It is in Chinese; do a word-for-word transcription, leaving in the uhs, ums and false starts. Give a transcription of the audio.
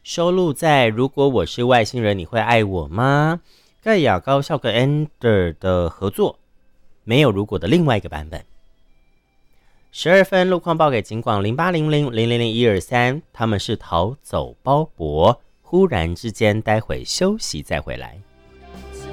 收录在《如果我是外星人，你会爱我吗》盖亚高校跟 Ender 的合作，没有如果的另外一个版本。十二分路况报给警广零八零零零零零一二三，他们是逃走鲍勃，忽然之间，待会休息再回来。